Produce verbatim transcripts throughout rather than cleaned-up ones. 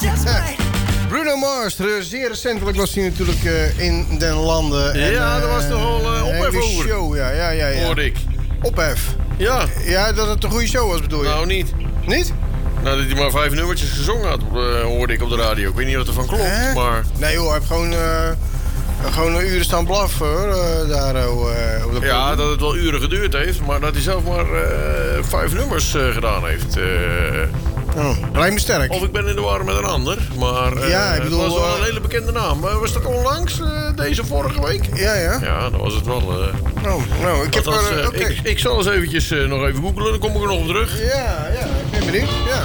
Bruno Mars, zeer recentelijk was hij natuurlijk uh, in den landen. En, ja, uh, daar was toch al uh, ophef over. Show, ja, ja, ja, ja. Hoorde ik. Ophef? Ja. Ja, dat het een goede show was, bedoel je? Nou, niet. Niet? Nou, dat hij maar vijf nummertjes gezongen had, uh, hoorde ik op de radio. Ik weet niet wat er van klopt, eh? maar... Nee joh, hij heeft gewoon... Uh... Gewoon een uren staan blaffen, hoor, uh, daar uh, op de Ja, dat het wel uren geduurd heeft, maar dat hij zelf maar uh, vijf nummers uh, gedaan heeft. Uh, oh, lijkt me sterk. Of ik ben in de war met een ander, maar uh, ja, ik bedoel, het was wel uh, een hele bekende naam. Uh, was dat onlangs, uh, deze vorige week? Ja, ja. Ja, dan was het wel... Uh, oh, nou, ik heb althans, er... Uh, okay. ik, ik zal eens eventjes uh, nog even googlen, dan kom ik er nog op terug. Ja, ja, ik ben benieuwd, ja.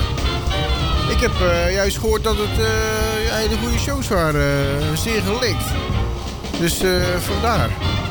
Ik heb uh, juist gehoord dat het uh, ja, hele goede shows waren, uh, zeer gelikt. Dus uh, vandaar.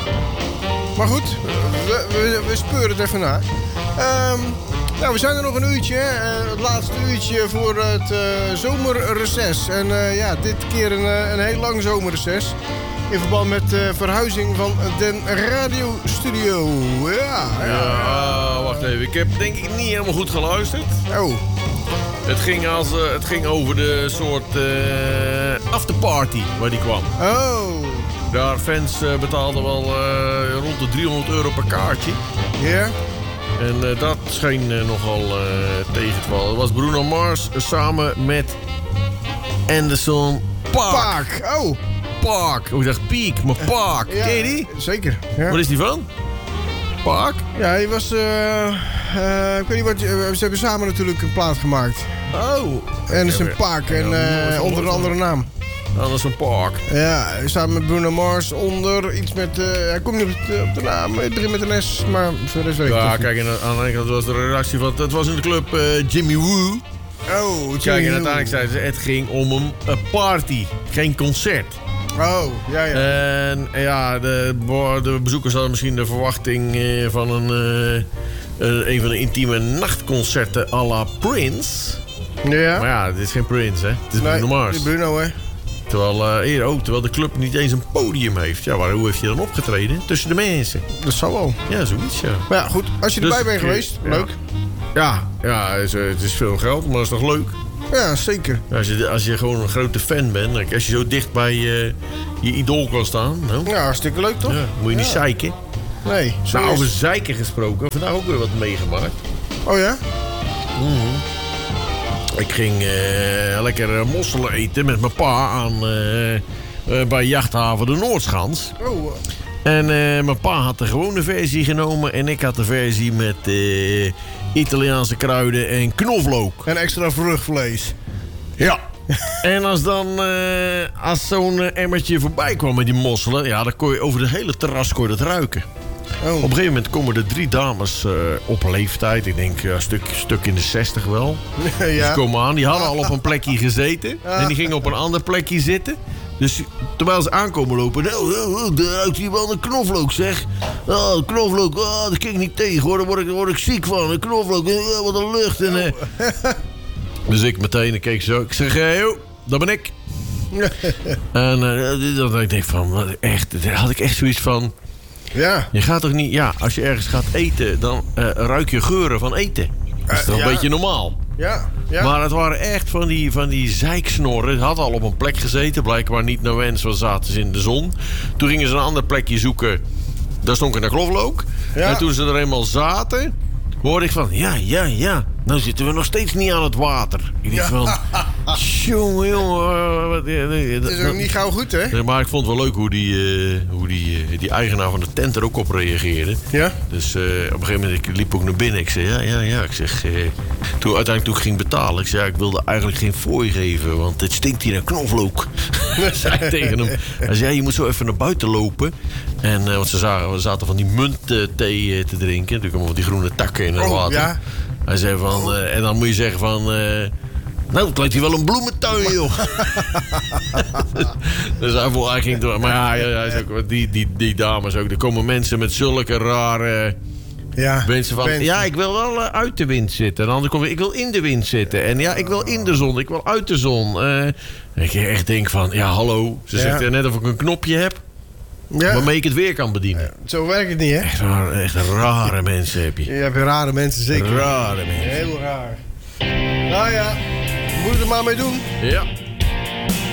Maar goed, we, we, we speuren het even na. Um, nou, we zijn er nog een uurtje. Uh, het laatste uurtje voor het uh, zomerreces. En uh, ja, dit keer een, een heel lang zomerreces. In verband met de uh, verhuizing van den radiostudio. Ja, ja. Ja, wacht even. Ik heb denk ik niet helemaal goed geluisterd. Oh. Het ging, als, uh, het ging over de soort uh, afterparty waar die kwam. Oh. Daar fans uh, betaalden wel uh, rond de driehonderd euro per kaartje. Ja. Yeah. En uh, dat scheen uh, nogal uh, tegen te vallen. Dat was Bruno Mars uh, samen met Anderson .Paak. Paak, oh. Paak. Oh, ik dacht Piek, maar Paak. Ja, ken je die? Zeker. Ja. Wat is die van? Paak? Ja, hij was... Uh, uh, ik weet niet wat... Uh, ze hebben samen natuurlijk een plaat gemaakt. Oh. Anderson Paak en uh, onder een andere naam. Anderson Paak. Ja, samen met Bruno Mars onder iets met... Uh, hij komt niet op de, op de naam, het begint met een S, maar verder weet ik Ja, het kijk, en aan de ene kant was de redactie van... Het was in de club uh, Jimmy Woo. Oh, Jimmy Kijk, en Woo. uiteindelijk zeiden ze... Het ging om een, een party, geen concert. Oh, ja, ja. En ja, de, de bezoekers hadden misschien de verwachting uh, van een, uh, uh, een van de intieme nachtconcerten à la Prince. Ja. Maar ja, dit is geen Prince, hè? Het is nee, Bruno Mars. Bruno, hè. Terwijl, uh, ook, terwijl de club niet eens een podium heeft. Ja, waar, hoe heeft hij dan opgetreden? Tussen de mensen. Dat zal wel. Ja, zoiets, ja. Maar ja, goed. Als je dus, erbij bent geweest, ja. leuk. Ja, ja het, is, het is veel geld, maar dat is toch leuk? Ja, zeker. Als je, als je gewoon een grote fan bent, als je zo dicht bij uh, je idool kan staan. Nou, ja, hartstikke leuk, toch? Ja, moet je niet ja. zeiken. Nee. Nou, over zeiken gesproken. Vandaag ook weer wat meegemaakt. Oh ja? Mm-hmm. Ik ging uh, lekker mosselen eten met mijn pa aan, uh, uh, bij jachthaven de Noordschans. Oh. En uh, mijn pa had de gewone versie genomen en ik had de versie met uh, Italiaanse kruiden en knoflook. En extra vruchtvlees. Ja. En als dan uh, als zo'n uh, emmertje voorbij kwam met die mosselen, ja, dan kon je over de hele terras kon je dat ruiken. Oh. Op een gegeven moment komen er drie dames uh, op leeftijd. Ik denk een uh, stuk, stuk in de zestig wel. Ja. Dus die komen aan. Die hadden al op een plekje gezeten. Ja. En die gingen op een ander plekje zitten. Dus terwijl ze aankomen lopen... Oh, oh, oh, daar ruikt hier wel een knoflook, zeg. Oh, knoflook, oh, dat kan ik niet tegen, hoor. Daar word ik, daar word ik ziek van. Een knoflook, oh, wat een lucht. En, uh... dus ik meteen, ik keek zo. Ik zeg, hey, joh, dat ben ik. En uh, dan denk ik van... Wat, echt, daar had ik echt zoiets van... Ja. Je gaat toch niet... Ja, als je ergens gaat eten, dan uh, ruik je geuren van eten. Dat is toch uh, ja. een beetje normaal. Ja, ja. Maar het waren echt van die, van die zeiksnorren. Ze hadden al op een plek gezeten. Blijkbaar niet naar wens, want zaten ze in de zon. Toen gingen ze een ander plekje zoeken. Daar stonk een knoflook. Ja. En toen ze er eenmaal zaten... hoorde ik van... Ja, ja, ja. Nou zitten we nog steeds niet aan het water. Ik dacht van... Jongen, jongen. Het is ook niet gauw goed, hè? Maar ik vond het wel leuk hoe die, uh, hoe die, uh, die eigenaar van de tent er ook op reageerde. Ja? Dus uh, op een gegeven moment, ik liep ook naar binnen. Ik zei, ja, ja, ja. Ik zeg, uh, toen uiteindelijk toen ik ging betalen. Ik zei, ja, ik wilde eigenlijk geen fooi geven. Want het stinkt hier naar knoflook. zei ik tegen hem. Hij zei, ja, je moet zo even naar buiten lopen. En, uh, want ze zagen, we zaten van die muntthee uh, te drinken. Natuurlijk allemaal van die groene takken in het oh, water. Ja? Hij zei van, uh, en dan moet je zeggen van... Uh, nou, het lijkt hier wel een bloementuin, joh. dus hij, hij ging door. Maar ja, hij is ook, die, die, die dames ook. Er komen mensen met zulke rare... Ja, mensen van, mensen. Ja, ik wil wel uh, uit de wind zitten. En dan komt ik wil in de wind zitten. En ja, ik wil in de zon. Ik wil uit de zon. Uh, en ik echt denk van, ja, hallo. Ze ja. zegt net of ik een knopje heb. Ja. Waarmee ik het weer kan bedienen. Ja, zo werkt het niet, hè? Echt, echt rare mensen heb je. Je hebt rare mensen, zeker. Rare mensen. Heel raar. Nou ja, Moet je er maar mee doen. Ja.